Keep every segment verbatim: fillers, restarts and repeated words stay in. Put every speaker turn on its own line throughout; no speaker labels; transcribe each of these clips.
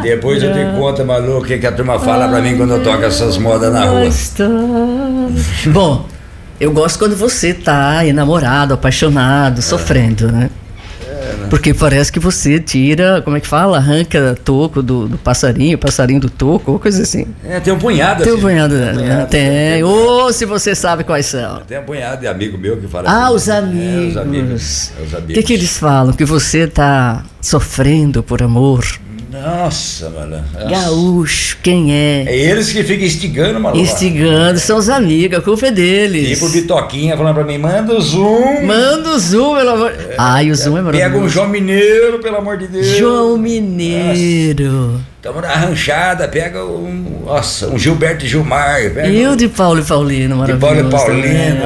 Depois eu te conto, Malu, o que, que a turma fala pra mim quando eu toco essas modas na rua.
Bom, eu gosto quando você tá enamorado, apaixonado, é. sofrendo, né? Porque parece que você tira, como é que fala? Arranca toco do, do passarinho, passarinho do toco, ou coisa assim.
É, tem um punhado
Tem um
assim.
punhado, né? Tem, punhado, tem. Ou se você sabe quais são.
Tem um punhado de amigo meu que fala
Ah,
assim.
os amigos.
É, os amigos. É, os amigos.
O que que eles falam? Que você tá sofrendo por amor.
Nossa, mano. Nossa.
Gaúcho, quem é?
É eles que ficam instigando, maluco.
Instigando, são os amigos, a culpa é deles.
Tipo Bitoquinha falando pra mim, manda o Zoom.
Manda o Zoom, pelo amor... É, Ai, o Zoom é maravilhoso.
Pega um João Mineiro, pelo amor de Deus.
João Mineiro.
Tamo na ranchada, pega um, nossa, um Gilberto e Gilmar. Pega
e o de Paulo e Paulino, maravilhoso.
De Paulo e Paulino.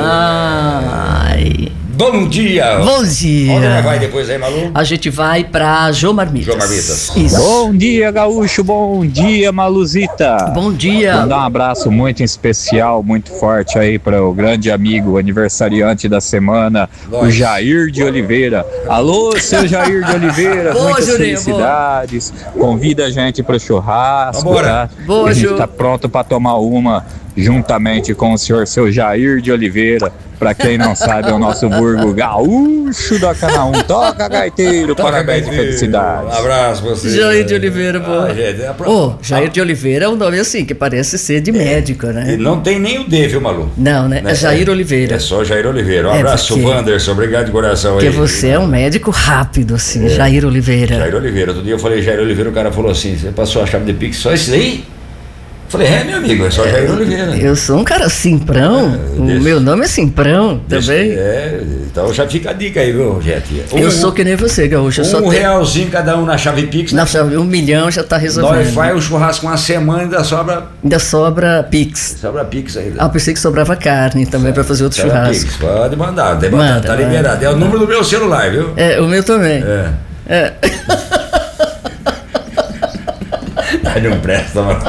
Ai...
Bom dia!
Bom dia!
Onde vai depois aí, Malu?
A gente vai pra Jô Marmitas.
Jô Marmitas.
Isso. Bom dia, Gaúcho. Bom dia, Maluzita.
Bom dia.
Mandar um abraço muito especial, muito forte aí para o grande amigo, aniversariante da semana, Nossa. o Jair de Oliveira. Alô, seu Jair de Oliveira.
Boa,
muitas
Juninho,
felicidades. Boa. Convida a gente pro churrasco.
Vambora.
Tá?
Boa,
a gente
Ju.
tá pronto para tomar uma juntamente com o senhor seu Jair de Oliveira. Pra quem não sabe, é o nosso burgo gaúcho da Canaã. Toca, gaiteiro,
Toca,
parabéns
gaiteiro.
e felicidades.
Um abraço pra você.
Jair de Oliveira, boa.
Ah, gente, é
Ô, oh, Jair de Oliveira é um nome assim, que parece ser de é. médico, né?
E não tem nem o D, viu, Malu?
Não, né? né? É Jair é, Oliveira.
É só Jair Oliveira. Um
é
abraço,
porque...
Wanderson. Obrigado de coração
porque
aí.
Porque você é um médico rápido, assim, é. Jair Oliveira.
Jair Oliveira. Outro dia eu falei Jair Oliveira, o cara falou assim, você passou a chave de Pix, só isso aí? Falei, é, meu amigo, é só Jair é, Oliveira.
Eu sou um cara Simprão, é, o deixa, meu nome é Simprão deixa, também.
É, então já fica a dica aí, viu, Jete?
Um, eu sou que nem você, Gaúcho.
Um
só
realzinho tenho... cada um na chave Pix.
Na chave, um milhão já tá resolvendo.
Nós faz o churrasco uma semana e ainda sobra...
Ainda sobra Pix.
Sobra Pix ainda.
Ah, eu pensei que sobrava carne também para fazer outro
sobra
churrasco.
Pix. Pode mandar, pode mandar, manda, tá manda. liberado. É o número do meu celular, viu?
É, o meu também.
É.
É.
Aí não presta, mano.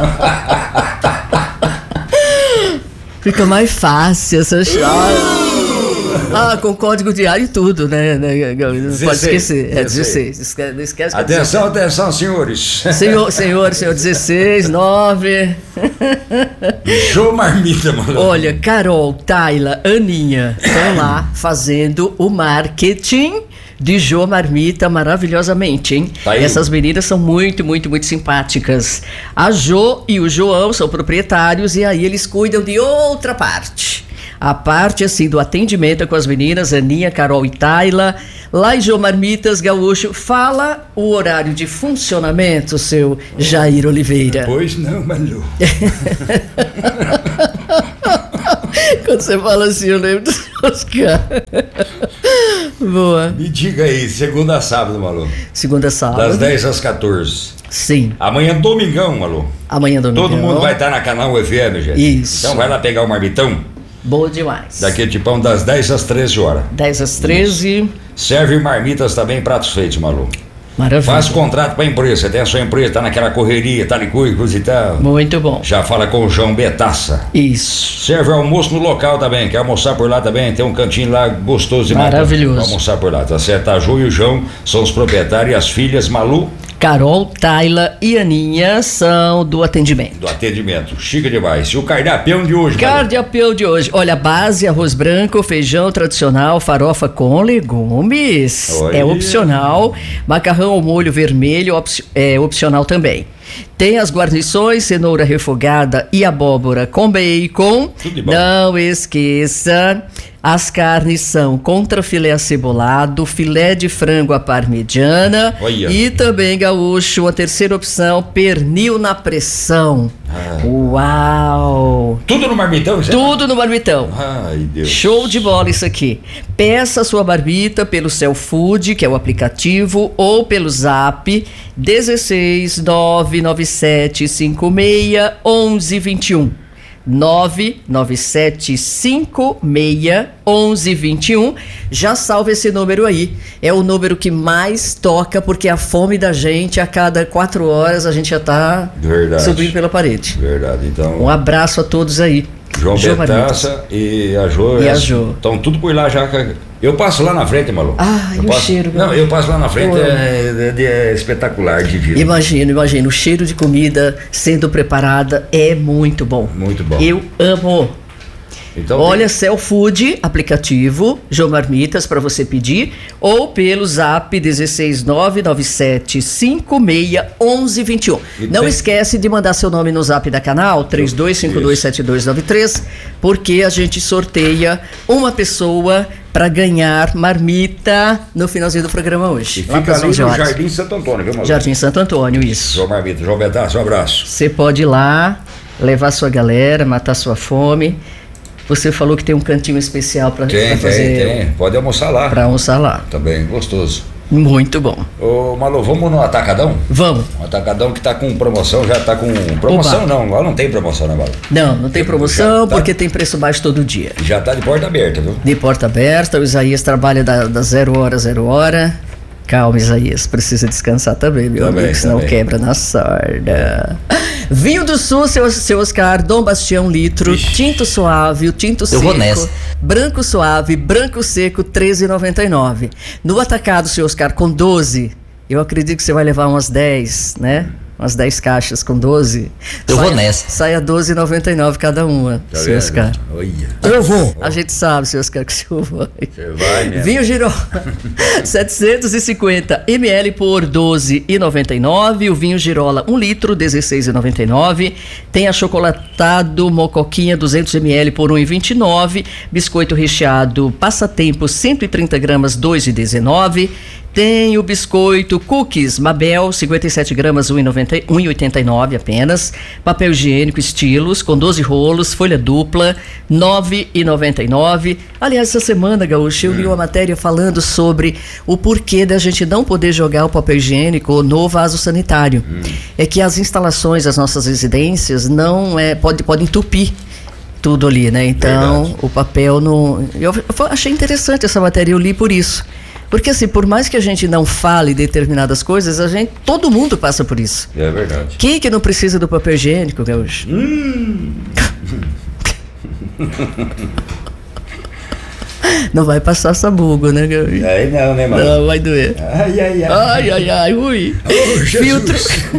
Fica mais fácil essa chave. Ah, com código diário e tudo, né? Não pode esquecer. É dezesseis. Não esquece.
Atenção, atenção, senhores.
Senhor, senhor, senhor, dezesseis, nove.
Jô Marmita, mano.
Olha, Carol, Tayla, Aninha estão lá fazendo o marketing de Jô Marmita maravilhosamente, hein?
Tá aí.
Essas meninas são muito, muito, muito simpáticas. A Jô e o João são proprietários e aí eles cuidam de outra parte. A parte, assim, do atendimento com as meninas, Aninha, Carol e Tayla. Lá em Jô Marmitas, Gaúcho, fala o horário de funcionamento, seu Jair Oliveira.
Pois não, Malu.
Quando você fala assim, eu lembro dos Oscar. Boa.
Me diga aí, segunda a sábado, Malu.
Segunda a sábado.
Das dez às quatorze.
Sim.
Amanhã domingão, Malu.
Amanhã domingão.
Todo mundo vai estar na Canal F M, gente.
Isso.
Então vai lá pegar o marmitão.
Boa demais.
Daqui tipão das dez às treze horas.
dez às treze.
Serve marmitas também, pratos feitos, Malu.
Maravilha.
Faz contrato para a empresa, tem a sua empresa, tá naquela correria, tá licúicos e tal.
Muito bom.
Já fala com o João Betaça.
Isso.
Serve almoço no local também, quer almoçar por lá também, tem um cantinho lá gostoso demais.
Maravilhoso.
Pra almoçar por lá, tá certo? A Ju e o João são os proprietários e as filhas, Malu.
Carol, Tayla e Aninha são do atendimento.
Do atendimento, chica demais. E o cardápio de hoje, Malu?
Cardápio de hoje, olha, base, arroz branco, feijão tradicional, farofa com legumes. Oi. É opcional. Macarrão ao molho vermelho, op- é opcional também. Tem as guarnições, cenoura refogada e abóbora com bacon.
Tudo de bom.
Não esqueça, as carnes são contrafilé acebolado, filé de frango à parmegiana.
Olha.
E também, Gaúcho, a terceira opção, pernil na pressão.
Ah.
Uau!
Tudo no marmitão?
Tudo no marmitão.
Ai, Deus.
Show de bola isso aqui. Peça sua marmita pelo Cellfood, que é o aplicativo, ou pelo Zap dezesseis nove nove sete cinco seis um um dois um. nove nove sete cinco seis um um dois um. Já salva esse número aí. É o número que mais toca, porque a fome da gente, a cada quatro horas a gente já tá
Verdade.
subindo pela parede.
Verdade, então.
Um abraço a todos aí.
João
Jô
Betaça e a Jô.
E a Jô.
Estão tudo por lá já Eu passo lá na frente, Malu.
Ah,
eu
e o
passo,
cheiro.
Não, eu passo lá na frente, é, é, é espetacular de vida.
Imagino, imagino. O cheiro de comida sendo preparada é muito bom.
Muito bom.
Eu amo.
Então,
Olha,
tem...
Cell Food, aplicativo, João Marmitas para você pedir, ou pelo zap dezesseis nove nove sete cinco seis um um dois um.
E
Não
tem...
esquece de mandar seu nome no zap da canal, três dois cinco dois sete dois nove três, porque a gente sorteia uma pessoa para ganhar marmita no finalzinho do programa hoje.
E fica ali no Jardim Santo Antônio, viu, Malu?
Jardim Santo Antônio, isso.
João Marmita, João Bedaço, um abraço.
Você pode ir lá, levar sua galera, matar sua fome. Você falou que tem um cantinho especial para fazer.
Tem, tem. Pode almoçar lá.
Para almoçar lá.
Também, gostoso.
Muito bom.
Ô, Malu, vamos no Atacadão?
Vamos.
O Atacadão que tá com promoção, já tá com... Promoção
Oba.
não, agora não tem promoção, né, Malu?
Não, não tem promoção
tá...
porque tem preço baixo todo dia.
Já tá de porta aberta, viu?
De porta aberta, o Isaías trabalha da, da zero hora, zero hora. Calma, Isaías, precisa descansar também, meu
também,
amigo, senão
também.
quebra na sorda. Vinho do Sul, seu, seu Oscar, Dom Bastião, litro, Ixi. Tinto suave, o tinto seco, branco suave, branco seco, treze e noventa e nove. No atacado, seu Oscar, com doze, eu acredito que você vai levar umas dez, né? Umas dez caixas com doze.
Eu saia, vou nessa.
Sai a doze e noventa e nove cada uma,
tá
seu Oscar.
Olha.
Eu vou. A gente sabe, seu Oscar, que o senhor vai.
Você vai mesmo.
Vinho Girola, setecentos e cinquenta mililitros por doze e noventa e nove. O vinho Girola, um litro, dezesseis e noventa e nove. Tem achocolatado Mocoquinha, duzentos mililitros por um e vinte e nove. Biscoito recheado Passatempo, cento e trinta gramas, dois e dezenove. Tem o biscoito Cookies Mabel, cinquenta e sete gramas, um e oitenta e nove apenas. Papel higiênico Estilos, com doze rolos, folha dupla, nove e noventa e nove. Aliás, essa semana, Gaúcho, eu li uma matéria falando sobre o porquê da gente não poder jogar o papel higiênico no vaso sanitário. Hum. É que as instalações das nossas residências não é, pode, pode entupir tudo ali, né? Então, verdade. O papel não... Eu, eu achei interessante essa matéria, eu li por isso. Porque assim, por mais que a gente não fale determinadas coisas, a gente, todo mundo passa por isso.
É verdade.
Quem que não precisa do papel higiênico, Gaúcho?
Hum.
Não vai passar sabugo, né, Gaúcho?
Aí não, né, mano?
Não, vai doer.
Ai, ai, ai.
Ai, ai, ai, ui.
Oh,
Filtro...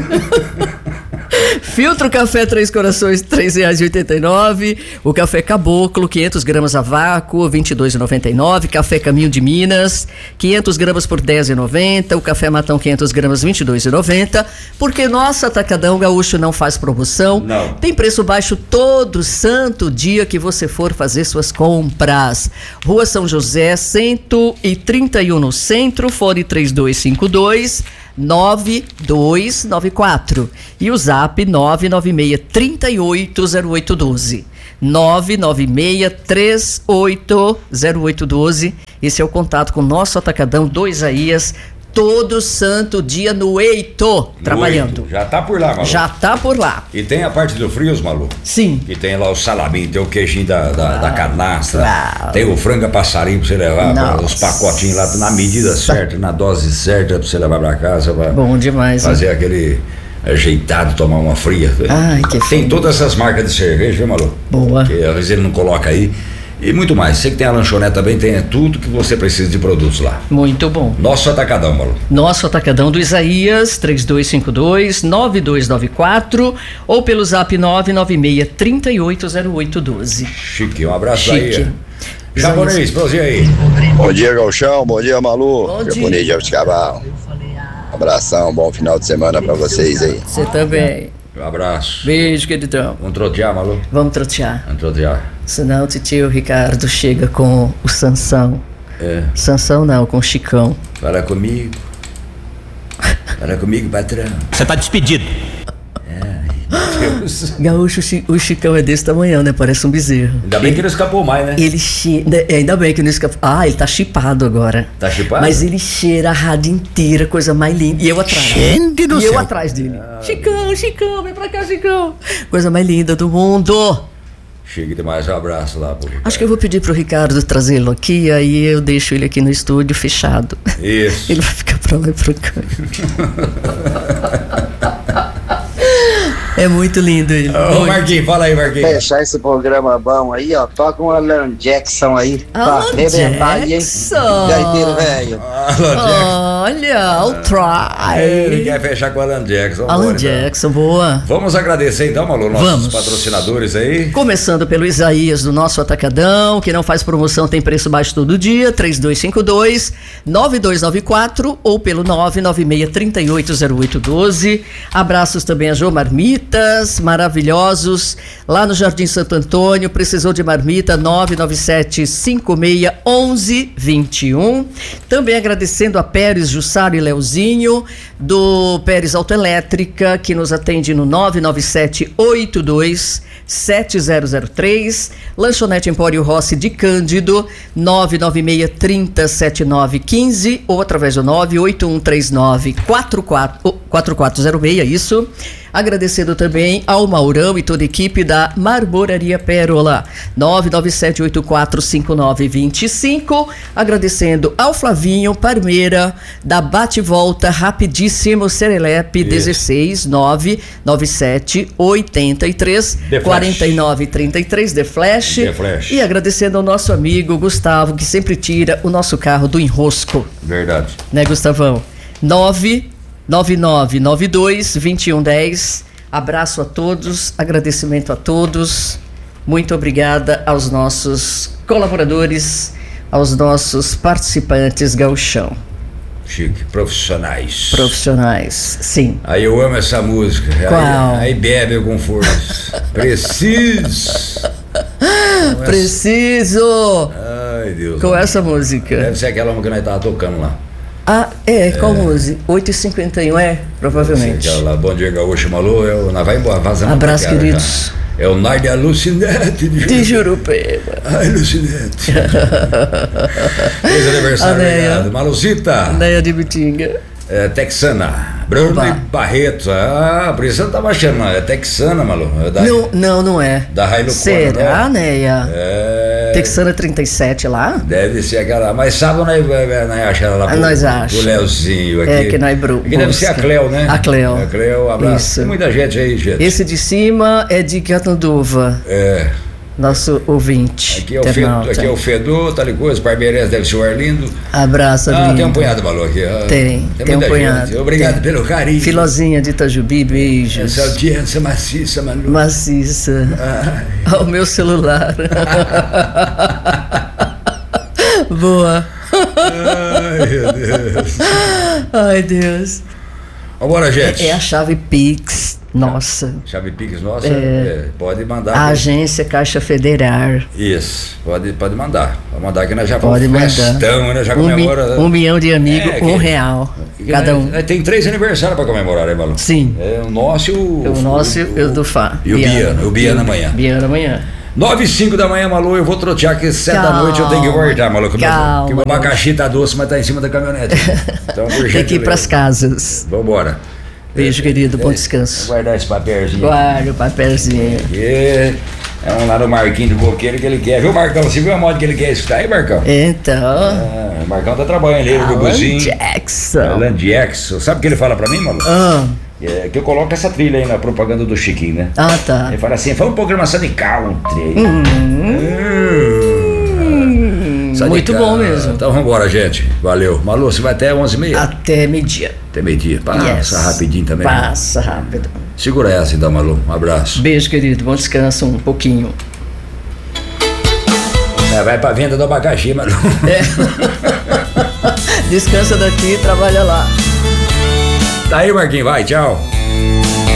Filtro Café Três Corações, três reais e oitenta e nove. O Café Caboclo, quinhentos gramas a vácuo, vinte e dois e noventa e nove. Café Caminho de Minas, quinhentos gramas por dez e noventa. O Café Matão, quinhentos gramas, vinte e dois e noventa. Porque nosso Atacadão Gaúcho não faz promoção.
Não.
Tem preço baixo todo santo dia que você for fazer suas compras. Rua São José, cento e trinta e um no centro, fone três dois cinco dois nove dois nove quatro e o zap nove nove seis três oito zero oito um dois. nove nove seis três oito zero oito um dois. Esse é o contato com o nosso Atacadão do Isaías, todo santo dia no Eito, trabalhando.
Eito. Já tá por lá, Malu.
Já tá por lá.
E tem a parte do frios, Malu?
Sim.
Que tem lá o salaminho, tem o queijinho da, da, ah, da canastra,
claro.
Tem o franga passarinho pra você levar, pra, os pacotinhos lá na medida certa, na dose certa pra você levar pra casa. Pra
bom demais.
Fazer
hein?
aquele ajeitado, tomar uma fria.
Ai, que
tem frio. Todas essas marcas de cerveja, viu, Malu?
Boa.
Que às vezes ele não coloca aí. E muito mais. Você que tem a lanchonete também, tem tudo que você precisa de produtos lá.
Muito bom.
Nosso Atacadão, Malu.
Nosso Atacadão do Isaías, três dois cinco dois nove dois nove quatro ou pelo zap nove nove seis três oito zero oito um dois.
Chique, um abraço
Chique.
aí. Japonês, prazer aí.
Bom dia, Gauchão. Bom dia, Malu.
Bom dia.
Japonês de Jabuticabal. Abração, bom final de semana pra vocês aí.
Você também.
Um abraço.
Beijo, queridão.
Vamos trotear, Malu?
Vamos trotear.
Vamos trotear.
Senão o titio Ricardo chega com o Sansão.
É.
Sansão não, com o Chicão.
Fala comigo. Fala comigo, patrão.
Você tá despedido.
Meu Deus.
Gaúcho, o Chicão é desse tamanhão, né? Parece um bezerro.
Ainda bem
ele,
que ele escapou mais, né?
Ele cheira. Ainda bem que não escapou. Ah, ele tá chipado agora.
Tá chipado?
Mas ele cheira a rádio inteira, coisa mais linda. E eu atrás.
Gente do
e
céu.
eu atrás dele. Ah. Chicão, Chicão, vem pra cá, Chicão. Coisa mais linda do mundo.
Chega demais, um abraço lá pro Ricardo.
Acho que eu vou pedir pro Ricardo trazê-lo aqui, aí eu deixo ele aqui no estúdio fechado.
Isso.
Ele vai ficar pra lá e pra cá. É muito lindo ele.
Ô,
muito.
Marquinhos, fala aí, Marquinhos.
Fechar esse programa bom aí, ó. Toca um Alan Jackson aí. Pra
Alan
arrebentar aí, hein?
Jackson.
Gaiteiro velho.
Alan Jackson.
Olha, I'll
Ele
try.
quer fechar com o Alan Jackson.
Alan
Bora, então.
Jackson, boa.
Vamos agradecer então, Malu, nossos
Vamos.
patrocinadores aí.
Começando pelo Isaías do nosso Atacadão, que não faz promoção, tem preço baixo todo dia, três dois cinco dois, nove dois nove quatro ou pelo nove nove seis, três oito zero oito um dois. Abraços também a Jô Marmitas, maravilhosos, lá no Jardim Santo Antônio. Precisou de marmita, nove nove sete cinco seis um um dois um. Também agradecendo a Pérez, Jussara e Leozinho, do Pérez Autoelétrica, que nos atende no nove nove sete oito dois sete zero zero três. Lanchonete Empório Rossi de Cândido, nove nove seis, trinta, setenta e nove quinze, ou através do nove oito um três nove, quatro quatro zero seis, isso. Agradecendo também ao Maurão e toda a equipe da Marmoraria Pérola, nove nove sete oito quatro cinco nove dois cinco. Agradecendo ao Flavinho Parmeira, da Bate Volta Rapidíssimo Serelepe, dezesseis nove nove sete oito três quatro nove três três, The Flash.
The Flash.
E agradecendo ao nosso amigo Gustavo, que sempre tira o nosso carro do enrosco.
Verdade.
Né, Gustavão? nove nove nove nove dois dois um um zero. Abraço a todos, agradecimento a todos. Muito obrigada aos nossos colaboradores, aos nossos participantes gauchão.
Chique, profissionais.
Profissionais, sim.
Aí eu amo essa música.
Qual?
Aí, aí bebe com força. Preciso.
Preciso.
Ai, Deus.
Com essa música.
Deve ser aquela música que nós tava tocando lá.
Ah, é, qual música? oito e cinquenta e um é? Provavelmente.
Aquela lá, Bom Dia Gaúcho, Malu, eu, nós vai embora, vazando.
Abraço, queridos.
Já. É o Nard Alucinete de,
De Jurupeba.
Ai, Alucinete. Feliz aniversário, obrigado. Malucita.
Neia de Bitinga.
É, Texana. Bruno
Oba.
Barreto. Ah, por isso eu tava achando, é Texana, Malu. É da,
Não, não, não é.
Da Hilux.
Será, Neia?
É.
Texana trinta e sete lá?
Deve ser aquela. Mas sábado nós, nós achamos ela lá.
Ah, nós achamos.
O Leozinho aqui.
É, que nós bru-
Aqui deve ser a Cleo, né?
A Cleo.
A Cleo, abraço.
Isso.
Tem muita gente aí, gente.
Esse de cima é de Catanduva,
É.
nosso ouvinte.
Aqui é o Fedor,
internauta.
aqui é o Fedor, tal e coisa, Parmeirense deve ser o Arlindo.
Abraço,
Ah,
Arlindo.
tem um punhado, Malu, aqui. Ah,
Tem, tem um
muita
punhado.
gente. Obrigado
Tem.
pelo carinho.
Filozinha de Itajubi, beijos.
Essa audiência maciça, Malu.
Maciça.
Ai.
Ao meu celular. Boa.
Ai, meu Deus.
Ai, Deus.
Vambora, gente.
É a chave Pix. Nossa.
Chave Pix nossa,
É.
é, pode mandar.
A Agência Caixa Federal.
Isso, pode, pode mandar. Pode mandar que nós já
Pode
vamos
mandar.
festão, né? Já
Um, mi-
comemora.
um milhão de amigos,
É,
um
que-
real.
que
Cada
nós-
um.
nós tem três aniversários para comemorar, né, Malu?
Sim.
É o nosso e o.
O nosso e o do Fá.
E o Biano, o Biano amanhã.
Biano amanhã.
nove e cinco da manhã, Malu, eu vou trotear que sete da
Calma.
noite eu tenho que voltar, Malu. Que,
Calma,
meu, que meu abacaxi tá doce, mas tá em cima da caminhonete. Então, por
Tem que ir pras casas.
Vambora.
Beijo, querido. Bom descanso.
Guardar esse papelzinho.
Guarda o papelzinho.
Aqui. É um lá no Marquinho do Coqueiro que ele quer. Viu, Marcão? Você viu a moda que ele quer escutar aí, Marcão?
Então.
Ah, o Marcão tá trabalhando ali no
Alan
buzinho.
Jackson.
Alan Jackson. Sabe o que ele fala pra mim, Malu?
Ah,
É, que eu coloco essa trilha aí na propaganda do Chiquinho, né?
ah, tá.
Ele fala assim, foi uma programação de country.
Hum,
Hum. Só de
muito
country.
bom mesmo.
Então vambora, gente. Valeu. Malu, você vai até onze e meia?
Até meio-dia.
Até meio-dia. Passa
Yes.
rapidinho também.
Passa rápido.
Segura essa então, Malu. Um abraço.
Beijo, querido. Bom descanso um pouquinho.
É, vai pra venda do abacaxi, Malu.
É. Descansa daqui e trabalha lá.
Tá aí, Marquinhos. Vai, tchau.